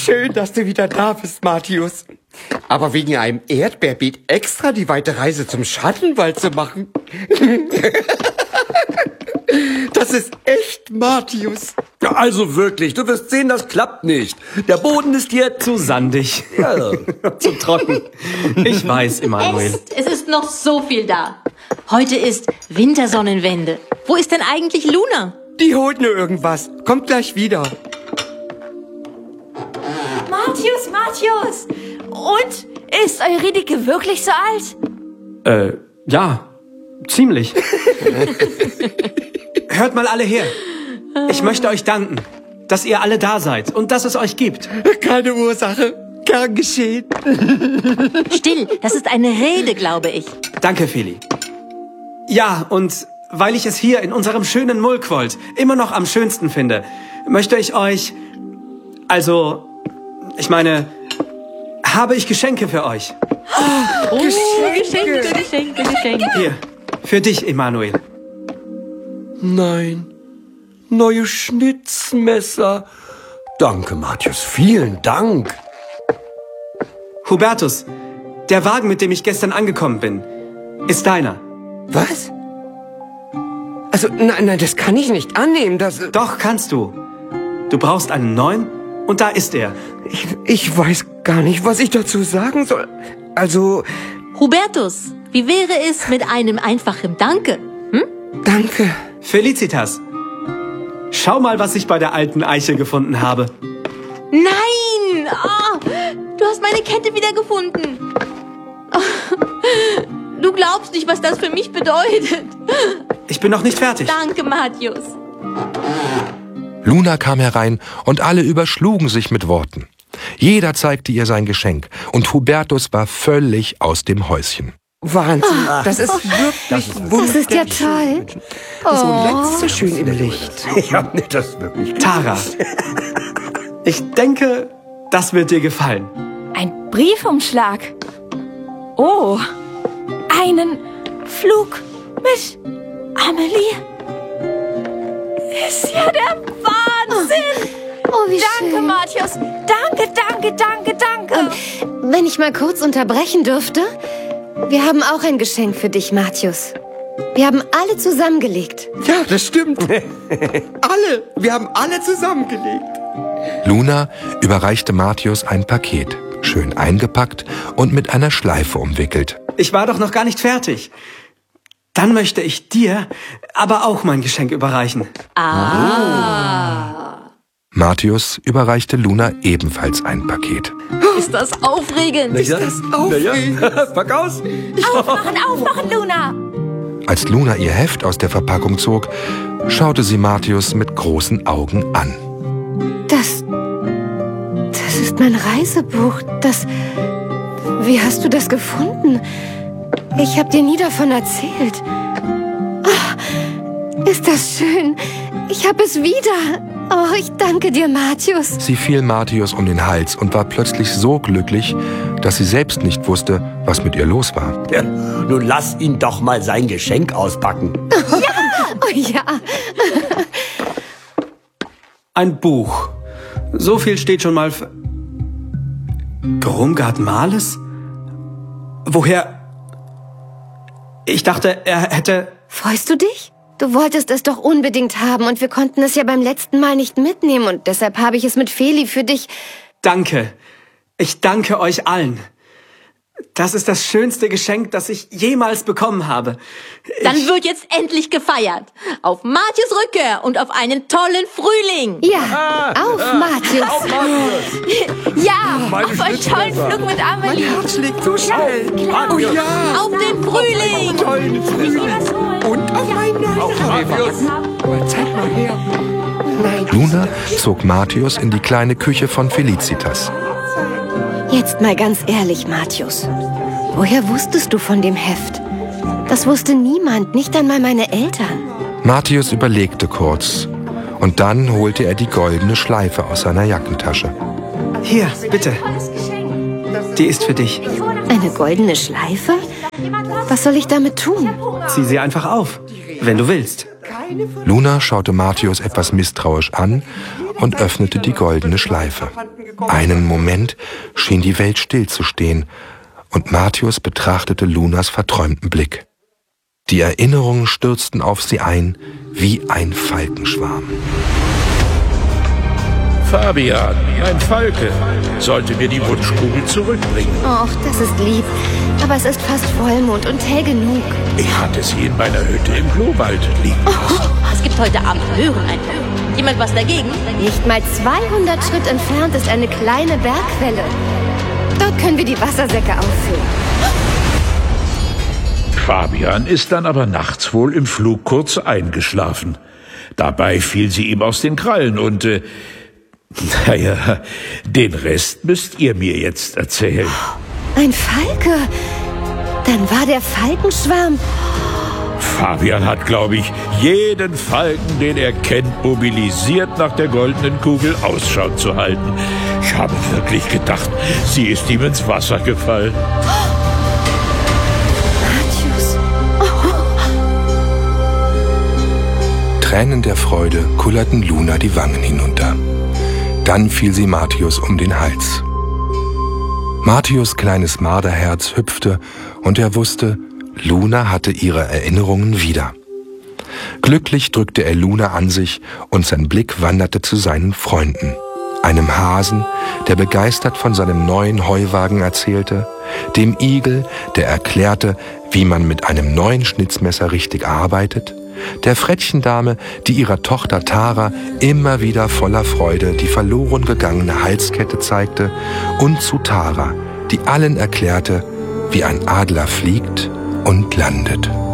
Schön, dass du wieder da bist, Mathius. Aber wegen einem Erdbeerbeet extra die weite Reise zum Schattenwald zu machen? Das ist echt, Mathius. Ja, also wirklich, du wirst sehen, das klappt nicht. Der Boden ist hier Zu sandig. Ja. Zu trocken. Ich weiß, Emanuel. Es ist noch so viel da. Heute ist Wintersonnenwende. Wo ist denn eigentlich Luna? Die holt nur irgendwas. Kommt gleich wieder. Mathius! Und? Ist Euridike wirklich so alt? Ja, ziemlich. Hört mal alle her. Ich möchte euch danken, dass ihr alle da seid und dass es euch gibt. Keine Ursache. Gern geschehen. Still, das ist eine Rede, glaube ich. Danke, Feli. Ja, und weil ich es hier in unserem schönen Mulkwold immer noch am schönsten finde, möchte ich euch... Also, ich meine, habe ich Geschenke für euch. Oh, Geschenke. Hier, für dich, Emanuel. Nein, neue Schnitzmesser. Danke, Mathius, vielen Dank. Hubertus, der Wagen, mit dem ich gestern angekommen bin, ist deiner. Was? Also, nein, das kann ich nicht annehmen. Doch, kannst du. Du brauchst einen neuen und da ist er. Ich weiß gar nicht, was ich dazu sagen soll. Also... Hubertus, wie wäre es mit einem einfachen Danke? Danke. Felicitas, schau mal, was ich bei der alten Eiche gefunden habe. Nein! Oh, du hast meine Kette wiedergefunden. Oh, du glaubst nicht, was das für mich bedeutet. Ich bin noch nicht fertig. Danke, Mathius. Luna kam herein und alle überschlugen sich mit Worten. Jeder zeigte ihr sein Geschenk und Hubertus war völlig aus dem Häuschen. Wahnsinn, das ist wirklich wunderschön. Das ist ja toll. So letzt so schön im Licht. Ja, nee, das ist wirklich... Tara, ich denke, das wird dir gefallen. Ein Briefumschlag. Oh, einen Flug mit Amelie. Ist ja der Wahnsinn. Oh, wie Danke, schön. Mathius. Danke. Wenn ich mal kurz unterbrechen dürfte. Wir haben auch ein Geschenk für dich, Mathius. Wir haben alle zusammengelegt. Ja, das stimmt. Alle. Wir haben alle zusammengelegt. Luna überreichte Mathius ein Paket, schön eingepackt und mit einer Schleife umwickelt. Ich war doch noch gar nicht fertig. Dann möchte ich dir aber auch mein Geschenk überreichen. Mathius überreichte Luna ebenfalls ein Paket. Ist das aufregend? Ist das aufregend? Pack aus. Aufmachen, Luna. Als Luna ihr Heft aus der Verpackung zog, schaute sie Mathius mit großen Augen an. Das ist mein Reisebuch. Wie hast du das gefunden? Ich habe dir nie davon erzählt. Oh, ist das schön. Ich habe es wieder. Oh, ich danke dir, Mathius. Sie fiel Mathius um den Hals und war plötzlich so glücklich, dass sie selbst nicht wusste, was mit ihr los war. Ja, nun lass ihn doch mal sein Geschenk auspacken. Oh ja. Ein Buch. So viel steht schon mal für... Grumgard Males? Woher... Ich dachte, er hätte... Freust du dich? Du wolltest es doch unbedingt haben und wir konnten es ja beim letzten Mal nicht mitnehmen und deshalb habe ich es mit Feli für dich. Danke. Ich danke euch allen. Das ist das schönste Geschenk, das ich jemals bekommen habe. Dann wird jetzt endlich gefeiert. Auf Mathius Rückkehr und auf einen tollen Frühling. Ja, auf Mathius. Ja, auf einen tollen Flug mit Amelie. Mein Herz schlägt so schnell. Oh ja. Auf den Frühling. Tollen Frühling. Und auf meinen neuen. Aber zeig mal her. Nein. Luna zog Mathius in die kleine Küche von Felicitas. Jetzt mal ganz ehrlich, Mathius. Woher wusstest du von dem Heft? Das wusste niemand, nicht einmal meine Eltern. Mathius überlegte kurz und dann holte er die goldene Schleife aus seiner Jackentasche. Hier, bitte. Die ist für dich. Eine goldene Schleife? Was soll ich damit tun? Zieh sie einfach auf, wenn du willst. Luna schaute Martius etwas misstrauisch an und öffnete die goldene Schleife. Einen Moment schien die Welt stillzustehen und Martius betrachtete Lunas verträumten Blick. Die Erinnerungen stürzten auf sie ein wie ein Falkenschwarm. Fabian, ein Falke, sollte mir die Wunschkugel zurückbringen. Och, das ist lieb. Aber es ist fast Vollmond und hell genug. Ich hatte sie in meiner Hütte im Glowald liegen lassen. Es gibt heute Abend Möhreneinflug. Jemand was dagegen? Nicht mal 200 Schritt entfernt ist eine kleine Bergquelle. Dort können wir die Wassersäcke auffüllen. Fabian ist dann aber nachts wohl im Flug kurz eingeschlafen. Dabei fiel sie ihm aus den Krallen und, naja, den Rest müsst ihr mir jetzt erzählen. Ein Falke? Dann war der Falkenschwarm. Fabian hat, glaube ich, jeden Falken, den er kennt, mobilisiert, nach der goldenen Kugel Ausschau zu halten. Ich habe wirklich gedacht, sie ist ihm ins Wasser gefallen. Martius. Tränen der Freude kullerten Luna die Wangen hinunter. Dann fiel sie Martius um den Hals. Martius' kleines Marderherz hüpfte und er wusste, Luna hatte ihre Erinnerungen wieder. Glücklich drückte er Luna an sich und sein Blick wanderte zu seinen Freunden. Einem Hasen, der begeistert von seinem neuen Heuwagen erzählte, dem Igel, der erklärte, wie man mit einem neuen Schnitzmesser richtig arbeitet, der Frettchendame, die ihrer Tochter Tara immer wieder voller Freude die verloren gegangene Halskette zeigte, und zu Tara, die allen erklärte, wie ein Adler fliegt und landet.